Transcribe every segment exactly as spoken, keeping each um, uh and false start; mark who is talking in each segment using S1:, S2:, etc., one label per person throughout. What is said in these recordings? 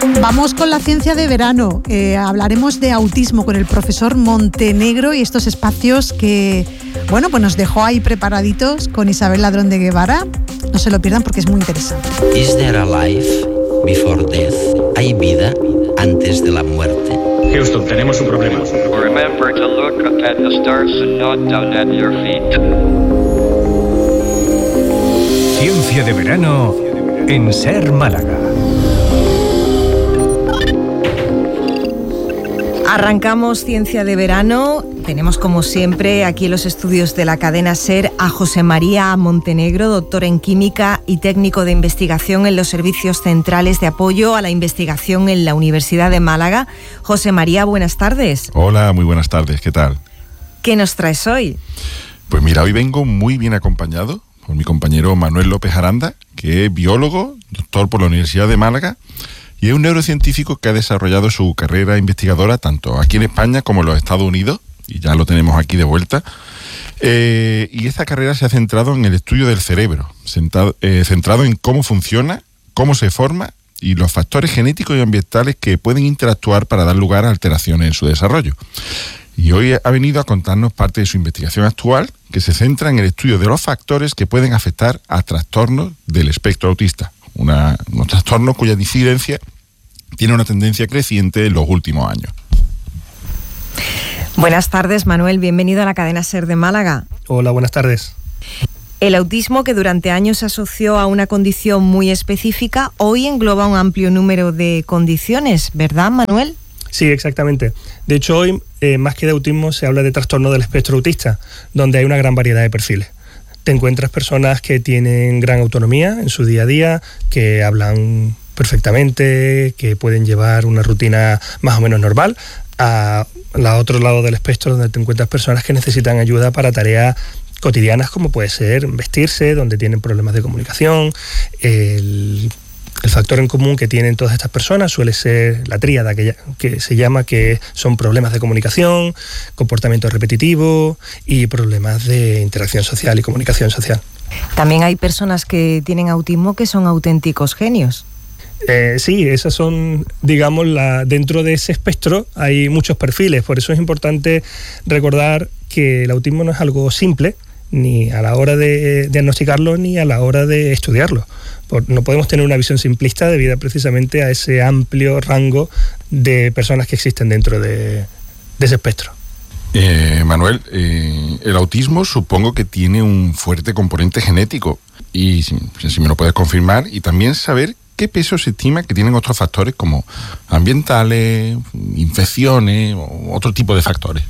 S1: Vamos con la ciencia de verano. Eh, hablaremos de autismo con el profesor Montenegro y estos espacios que, bueno, pues nos dejó ahí preparaditos con Isabel Ladrón de Guevara. No se lo pierdan porque es muy interesante.
S2: Is there a life before death? ¿Hay vida antes de la muerte?
S3: Houston, tenemos un problema.
S4: Remember to look up at the stars and not down at your feet.
S5: Ciencia de verano en SER Málaga.
S6: Arrancamos Ciencia de Verano. Tenemos, como siempre, aquí en los estudios de la cadena SER a José María Montenegro, doctor en Química y técnico de investigación en los servicios centrales de apoyo a la investigación en la Universidad de Málaga. José María, buenas tardes.
S7: Hola, muy buenas tardes, ¿qué tal?
S6: ¿Qué nos traes hoy?
S7: Pues mira, hoy vengo muy bien acompañado por mi compañero Manuel López Aranda, que es biólogo, doctor por la Universidad de Málaga, y es un neurocientífico que ha desarrollado su carrera investigadora tanto aquí en España como en los Estados Unidos, y ya lo tenemos aquí de vuelta. Eh, y esta carrera se ha centrado en el estudio del cerebro, centrado, eh, centrado en cómo funciona, cómo se forma y los factores genéticos y ambientales que pueden interactuar para dar lugar a alteraciones en su desarrollo. Y hoy ha venido a contarnos parte de su investigación actual, que se centra en el estudio de los factores que pueden afectar a trastornos del espectro autista, una, unos trastornos cuya incidencia tiene una tendencia creciente en los últimos años.
S6: Buenas tardes, Manuel. Bienvenido a la cadena SER de Málaga.
S8: Hola, buenas tardes.
S6: El autismo, que durante años se asoció a una condición muy específica, hoy engloba un amplio número de condiciones, ¿verdad, Manuel?
S8: Sí, exactamente. De hecho, hoy, eh, más que de autismo, se habla de trastorno del espectro autista, donde hay una gran variedad de perfiles. Te encuentras personas que tienen gran autonomía en su día a día, que hablan perfectamente, que pueden llevar una rutina más o menos normal, a la otro lado del espectro, donde te encuentras personas que necesitan ayuda para tareas cotidianas, como puede ser vestirse, donde tienen problemas de comunicación. El, el factor en común que tienen todas estas personas suele ser la tríada, que, ya, que se llama, que son problemas de comunicación, comportamiento repetitivo y problemas de interacción social y comunicación social.
S6: También hay personas que tienen autismo que son auténticos genios.
S8: Eh, sí, esas son, digamos, la, dentro de ese espectro hay muchos perfiles, por eso es importante recordar que el autismo no es algo simple, ni a la hora de diagnosticarlo ni a la hora de estudiarlo. Por, no podemos tener una visión simplista debido precisamente a ese amplio rango de personas que existen dentro de, de ese espectro.
S7: Eh, Manuel, eh, el autismo supongo que tiene un fuerte componente genético, y si, si me lo puedes confirmar, y también saber ¿qué peso se estima que tienen otros factores como ambientales, infecciones o otro tipo de factores?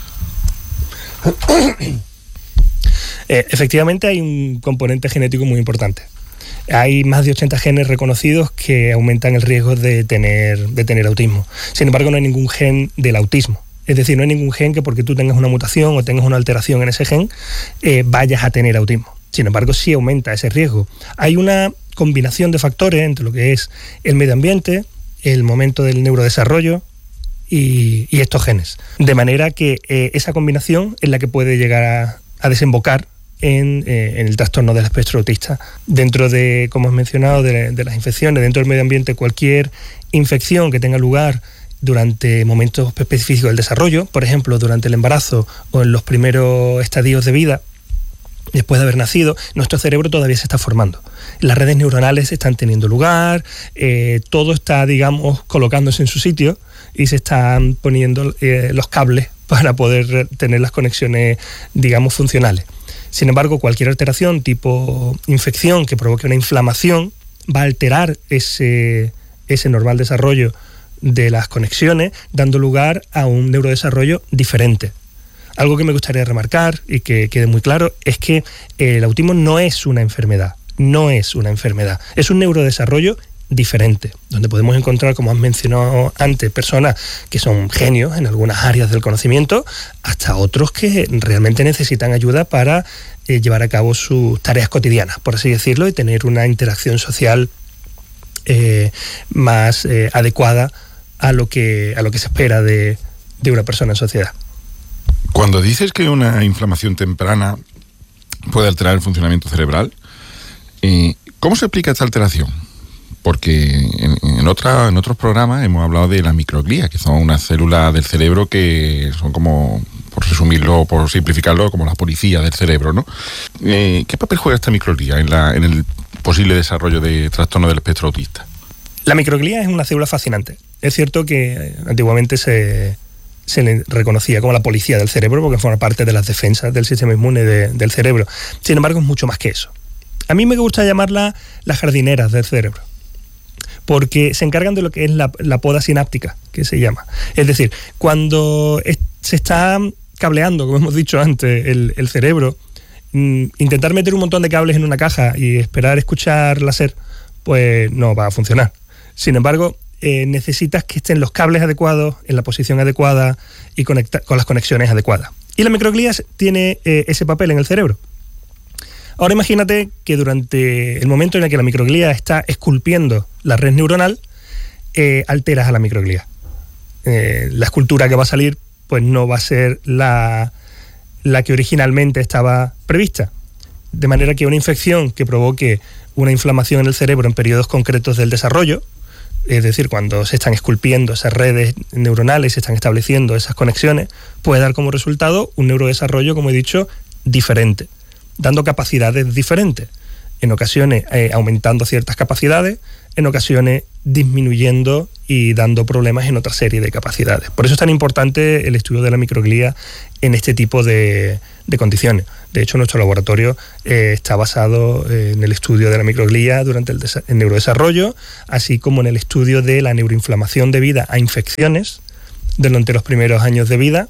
S8: Eh, efectivamente hay un componente genético muy importante. Hay más de ochenta genes reconocidos que aumentan el riesgo de tener, de tener autismo. Sin embargo, no hay ningún gen del autismo. Es decir, no hay ningún gen que porque tú tengas una mutación o tengas una alteración en ese gen, eh, vayas a tener autismo. Sin embargo, sí aumenta ese riesgo. Hay una combinación de factores entre lo que es el medio ambiente, el momento del neurodesarrollo y, y estos genes. De manera que eh, esa combinación es la que puede llegar a, a desembocar en, eh, en el trastorno del espectro autista. Dentro de, como has mencionado, de, de las infecciones, dentro del medio ambiente, cualquier infección que tenga lugar durante momentos específicos del desarrollo, por ejemplo, durante el embarazo o en los primeros estadios de vida, después de haber nacido, nuestro cerebro todavía se está formando. Las redes neuronales están teniendo lugar, eh, todo está, digamos, colocándose en su sitio y se están poniendo eh, los cables para poder tener las conexiones, digamos, funcionales. Sin embargo, cualquier alteración tipo infección que provoque una inflamación va a alterar ese, ese normal desarrollo de las conexiones, dando lugar a un neurodesarrollo diferente. Algo que me gustaría remarcar y que quede muy claro es que el autismo no es una enfermedad, no es una enfermedad, es un neurodesarrollo diferente, donde podemos encontrar, como has mencionado antes, personas que son genios en algunas áreas del conocimiento, hasta otros que realmente necesitan ayuda para eh, llevar a cabo sus tareas cotidianas, por así decirlo, y tener una interacción social eh, más eh, adecuada a lo que, a lo que se espera de, de una persona en sociedad.
S7: Cuando dices que una inflamación temprana puede alterar el funcionamiento cerebral, eh, ¿cómo se explica esta alteración? Porque en, en en, otra, en otros programas hemos hablado de las microglías, que son unas células del cerebro que son como, por resumirlo, por simplificarlo, como la policía del cerebro, ¿no? Eh, ¿Qué papel juega esta microglía en, la, en el posible desarrollo de trastorno del espectro autista?
S8: La microglía es una célula fascinante. Es cierto que antiguamente se, se le reconocía como la policía del cerebro porque forma parte de las defensas del sistema inmune de, del cerebro. Sin embargo, es mucho más que eso. A mí me gusta llamarla las jardineras del cerebro, porque se encargan de lo que es la, la poda sináptica, que se llama. Es decir, cuando es, se está cableando, como hemos dicho antes, el, el cerebro, mm, intentar meter un montón de cables en una caja y esperar escuchar láser, pues no va a funcionar. Sin embargo, eh, necesitas que estén los cables adecuados, en la posición adecuada y conecta, con las conexiones adecuadas. Y la microglía tiene eh, ese papel en el cerebro. Ahora imagínate que durante el momento en el que la microglía está esculpiendo la red neuronal, eh, alteras a la microglía. Eh, la escultura que va a salir pues no va a ser la, la que originalmente estaba prevista. De manera que una infección que provoque una inflamación en el cerebro en periodos concretos del desarrollo, es decir, cuando se están esculpiendo esas redes neuronales, se están estableciendo esas conexiones, puede dar como resultado un neurodesarrollo, como he dicho, diferente, dando capacidades diferentes, en ocasiones eh, aumentando ciertas capacidades, en ocasiones disminuyendo y dando problemas en otra serie de capacidades. Por eso es tan importante el estudio de la microglía en este tipo de, de condiciones. De hecho, nuestro laboratorio eh, está basado en el estudio de la microglía durante el, el neurodesarrollo, así como en el estudio de la neuroinflamación debida a infecciones durante los primeros años de vida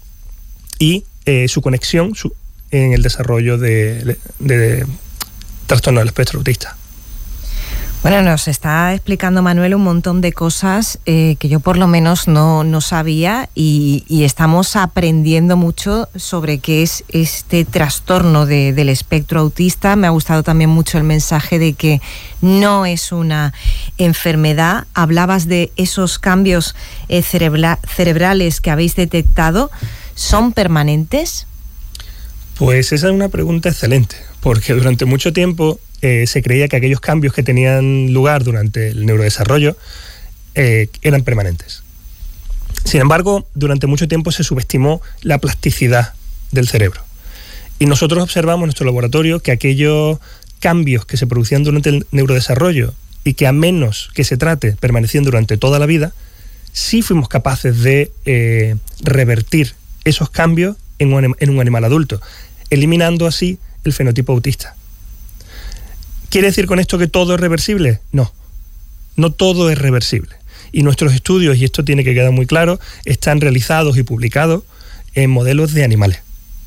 S8: y eh, su conexión su, en el desarrollo de, de, de trastorno del espectro autista.
S6: Bueno, nos está explicando Manuel un montón de cosas eh, que yo por lo menos no, no sabía y, y estamos aprendiendo mucho sobre qué es este trastorno de, del espectro autista. Me ha gustado también mucho el mensaje de que no es una enfermedad. Hablabas de esos cambios eh, cerebra- cerebrales que habéis detectado. ¿Son permanentes?
S8: Pues esa es una pregunta excelente, porque durante mucho tiempo eh, se creía que aquellos cambios que tenían lugar durante el neurodesarrollo eh, eran permanentes. Sin embargo, durante mucho tiempo se subestimó la plasticidad del cerebro. Y nosotros observamos en nuestro laboratorio que aquellos cambios que se producían durante el neurodesarrollo y que a menos que se trate permanecían durante toda la vida, sí fuimos capaces de eh, revertir esos cambios en un, en un animal adulto, eliminando así el fenotipo autista. ¿Quiere decir con esto que todo es reversible? No, no todo es reversible. Y nuestros estudios, y esto tiene que quedar muy claro, están realizados y publicados en modelos de animales.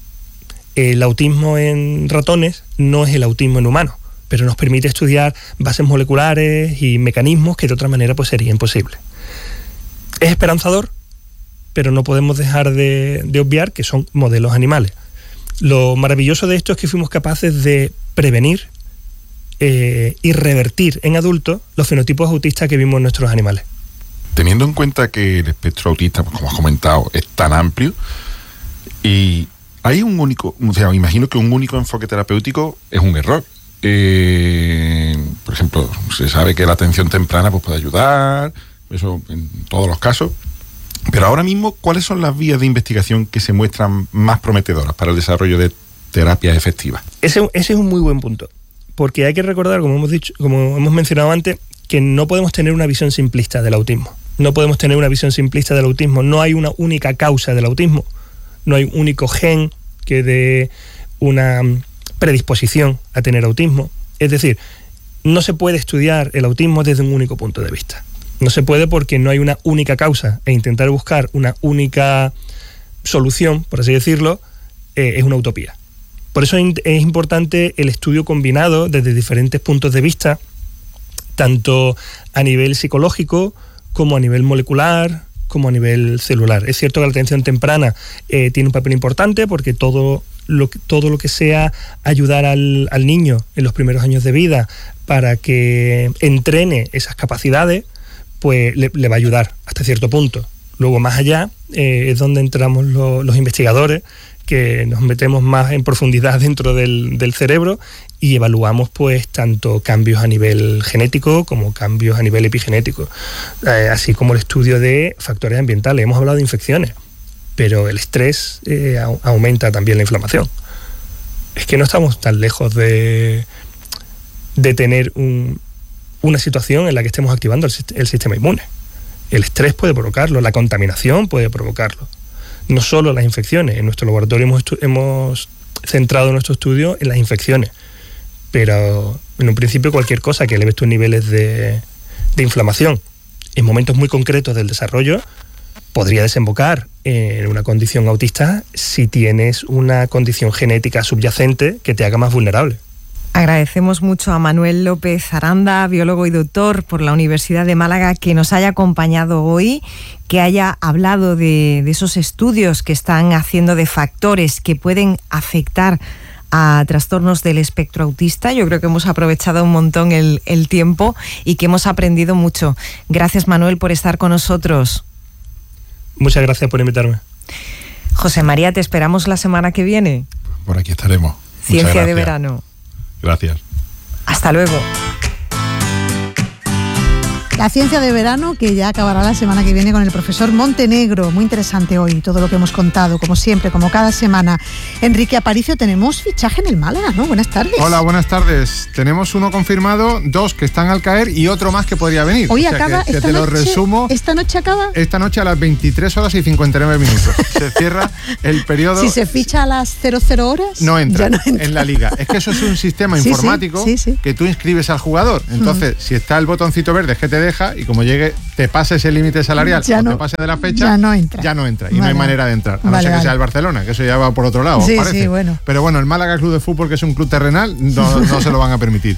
S8: El autismo en ratones no es el autismo en humanos, pero nos permite estudiar bases moleculares y mecanismos que de otra manera pues sería imposible. Es esperanzador, pero no podemos dejar de, de obviar que son modelos animales. Lo maravilloso de esto es que fuimos capaces de prevenir eh, y revertir en adultos los fenotipos autistas que vimos en nuestros animales.
S7: Teniendo en cuenta que el espectro autista, pues, como has comentado, es tan amplio, y hay un único, o sea, me imagino que un único enfoque terapéutico es un error. Eh, por ejemplo, se sabe que la atención temprana pues, puede ayudar, eso en todos los casos. Pero ahora mismo, ¿cuáles son las vías de investigación que se muestran más prometedoras para el desarrollo de terapias efectivas?
S8: Ese, ese es un muy buen punto, porque hay que recordar, como hemos dicho, como hemos mencionado antes, que no podemos tener una visión simplista del autismo. No podemos tener una visión simplista del autismo. No hay una única causa del autismo. No hay un único gen que dé una predisposición a tener autismo. Es decir, no se puede estudiar el autismo desde un único punto de vista. No se puede porque no hay una única causa, e intentar buscar una única solución, por así decirlo, eh, es una utopía. Por eso es importante el estudio combinado desde diferentes puntos de vista, tanto a nivel psicológico como a nivel molecular, como a nivel celular. Es cierto que la atención temprana eh, tiene un papel importante porque todo lo que, todo lo que sea ayudar al, al niño en los primeros años de vida para que entrene esas capacidades, pues le, le va a ayudar hasta cierto punto. Luego, más allá, eh, es donde entramos lo, los investigadores, que nos metemos más en profundidad dentro del, del cerebro y evaluamos pues tanto cambios a nivel genético como cambios a nivel epigenético, eh, así como el estudio de factores ambientales. Hemos hablado de infecciones, pero el estrés eh, a, aumenta también la inflamación. Es que no estamos tan lejos de, de tener un, una situación en la que estemos activando el, el sistema inmune. El estrés puede provocarlo, la contaminación puede provocarlo. No solo las infecciones. En nuestro laboratorio hemos, hemos centrado nuestro estudio en las infecciones, pero en un principio cualquier cosa que eleve tus niveles de, de inflamación en momentos muy concretos del desarrollo podría desembocar en una condición autista si tienes una condición genética subyacente que te haga más vulnerable.
S6: Agradecemos mucho a Manuel López Aranda, biólogo y doctor por la Universidad de Málaga, que nos haya acompañado hoy, que haya hablado de, de esos estudios que están haciendo de factores que pueden afectar a trastornos del espectro autista. Yo creo que hemos aprovechado un montón el, el tiempo y que hemos aprendido mucho. Gracias, Manuel, por estar con nosotros.
S8: Muchas gracias por invitarme.
S6: José María, te esperamos la semana que viene.
S7: Por aquí estaremos.
S6: Ciencia de verano.
S7: Gracias.
S6: Hasta luego.
S1: La ciencia de verano, que ya acabará la semana que viene con el profesor Montenegro. Muy interesante hoy todo lo que hemos contado, como siempre, como cada semana. Enrique Aparicio, tenemos fichaje en el Málaga, ¿no? Buenas tardes.
S3: Hola, buenas tardes. Tenemos uno confirmado, dos que están al caer y otro más que podría venir.
S1: Hoy
S3: o sea,
S1: acaba,
S3: que, que
S1: esta
S3: te lo
S1: noche,
S3: resumo.
S1: ¿Esta noche acaba?
S3: Esta noche a las veintitrés horas y cincuenta y nueve minutos. Se cierra el periodo.
S1: Si se ficha a las cero cero horas,
S3: no entra,
S1: ya no entra
S3: en la liga. Es que eso es un sistema
S1: sí,
S3: informático
S1: sí, sí, sí.
S3: que tú inscribes al jugador. Entonces, mm. si está el botoncito verde es que te deja y como llegue, te pase ese límite salarial
S1: ya
S3: o
S1: no,
S3: te pase de la fecha,
S1: ya no entra.
S3: Ya no entra y
S1: vale.
S3: no hay manera de entrar. A no
S1: vale,
S3: ser que
S1: vale.
S3: sea el Barcelona, que eso ya va por otro lado,
S1: sí,
S3: parece.
S1: Sí, bueno.
S3: Pero bueno, el Málaga Club de Fútbol, que es un club terrenal, no, no se lo van a permitir.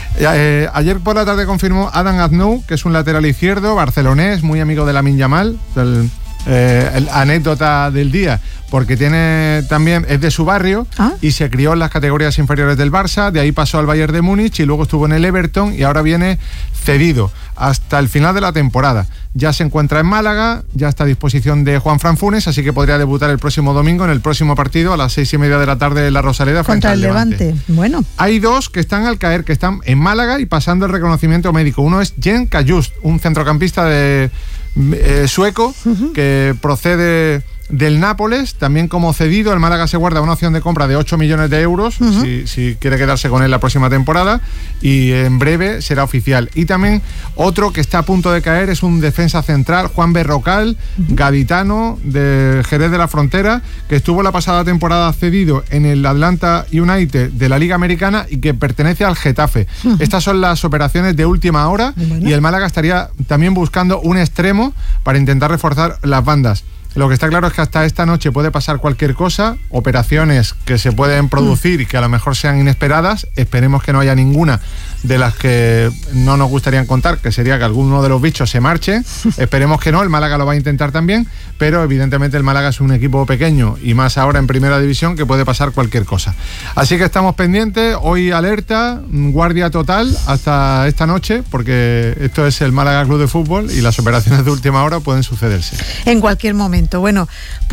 S3: Eh, ayer por la tarde confirmó Adam Aznou, que es un lateral izquierdo, barcelonés, muy amigo de Lamine Yamal, el, eh, el anécdota del día, porque tiene también es de su barrio ¿Ah? y se crió en las categorías inferiores del Barça, de ahí pasó al Bayern de Múnich y luego estuvo en el Everton y ahora viene cedido hasta el final de la temporada. Ya se encuentra en Málaga, ya está a disposición de Juanfran Funes, así que podría debutar el próximo domingo en el próximo partido a las seis y media de la tarde en la Rosaleda frente
S1: contra
S3: al
S1: el Levante. Levante. Bueno.
S3: Hay dos que están al caer, que están en Málaga y pasando el reconocimiento médico. Uno es Jen Kajust, un centrocampista de eh, sueco uh-huh. que procede del Nápoles, también como cedido. El Málaga se guarda una opción de compra de ocho millones de euros uh-huh. si, si quiere quedarse con él la próxima temporada y en breve será oficial. Y también otro que está a punto de caer es un defensa central, Juan Berrocal, uh-huh. gaditano de Jerez de la Frontera, que estuvo la pasada temporada cedido en el Atlanta United de la Liga Americana y que pertenece al Getafe. Uh-huh. Estas son las operaciones de última hora bueno. y el Málaga estaría también buscando un extremo para intentar reforzar las bandas. Lo que está claro es que hasta esta noche puede pasar cualquier cosa, operaciones que se pueden producir y que a lo mejor sean inesperadas. Esperemos que no haya ninguna de las que no nos gustaría contar, que sería que alguno de los bichos se marche. Esperemos que no, el Málaga lo va a intentar también, pero evidentemente el Málaga es un equipo pequeño y más ahora en primera división que puede pasar cualquier cosa. Así que estamos pendientes, hoy alerta, guardia total hasta esta noche, porque esto es el Málaga Club de Fútbol y las operaciones de última hora pueden sucederse.
S1: En cualquier momento. Bueno,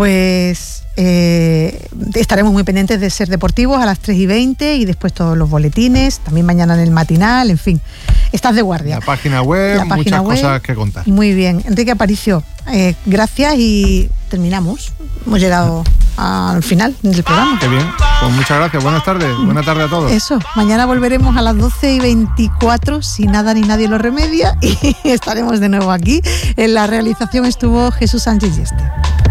S1: pues eh, estaremos muy pendientes de Ser Deportivos a las tres y veinte y después todos los boletines, también mañana en el matinal, en fin, estás de guardia.
S3: La página web, La página muchas web, cosas que contar.
S1: Muy bien. Enrique Aparicio, eh, gracias y terminamos. Hemos llegado al final del programa.
S3: Qué bien, pues muchas gracias, buenas tardes, buenas tardes a todos.
S1: Eso, mañana volveremos a las doce y veinticuatro, si nada ni nadie lo remedia, y estaremos de nuevo aquí. En la realización estuvo Jesús Sánchez Yeste.